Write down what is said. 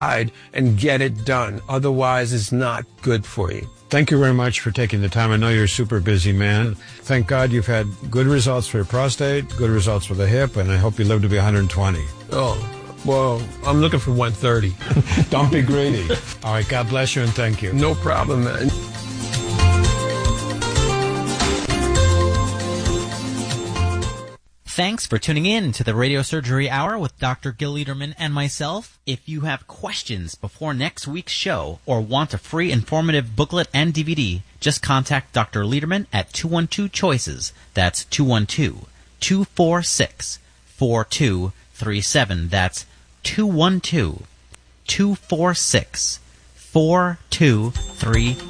and get it done. Otherwise, it's not good for you. Thank you very much for taking the time. I know you're a super busy man. Thank God you've had good results for your prostate, good results for the hip, and I hope you live to be 120. Oh, well, I'm looking for 130. Don't be greedy. All right, God bless you and thank you. No problem, man. Thanks for tuning in to the Radio Surgery Hour with Dr. Gil Lederman and myself. If you have questions before next week's show or want a free informative booklet and DVD, just contact Dr. Lederman at 212-CHOICES. That's 212-246-4237. That's 212-246-4237.